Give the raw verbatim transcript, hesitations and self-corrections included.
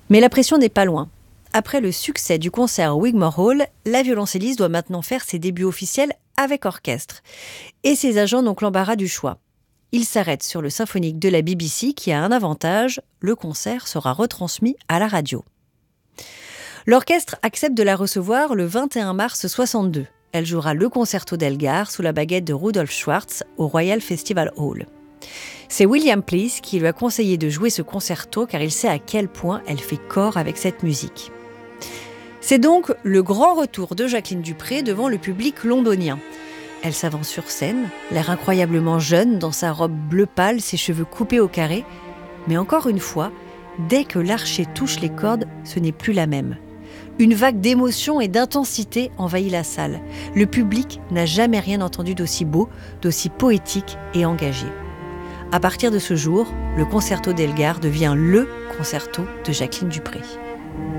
Mais la pression n'est pas loin. Après le succès du concert au Wigmore Hall, la violoncelliste doit maintenant faire ses débuts officiels avec orchestre. Et ses agents n'ont que l'embarras du choix. Ils s'arrêtent sur le symphonique de la B B C qui a un avantage, le concert sera retransmis à la radio. L'orchestre accepte de la recevoir le vingt et un mars soixante-deux. Elle jouera le concerto d'Elgar sous la baguette de Rudolf Schwartz au Royal Festival Hall. C'est William Please qui lui a conseillé de jouer ce concerto car il sait à quel point elle fait corps avec cette musique. C'est donc le grand retour de Jacqueline du Pré devant le public londonien. Elle s'avance sur scène, l'air incroyablement jeune dans sa robe bleu pâle, ses cheveux coupés au carré. Mais encore une fois, dès que l'archet touche les cordes, ce n'est plus la même. Une vague d'émotion et d'intensité envahit la salle. Le public n'a jamais rien entendu d'aussi beau, d'aussi poétique et engagé. À partir de ce jour, le concerto d'Elgar devient le concerto de Jacqueline du Pré.